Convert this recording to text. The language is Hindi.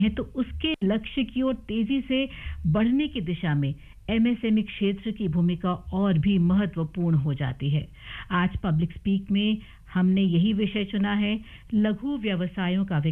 है तो उसके लक्ष्य की ओर तेजी से बढ़ने की दिशा में एमएसएमई क्षेत्र की भूमिका और भी महत्वपूर्ण हो जाती है। आज पब्लिक स्पीक में हमने यही विषय चुना है, लघु व्यवसायों का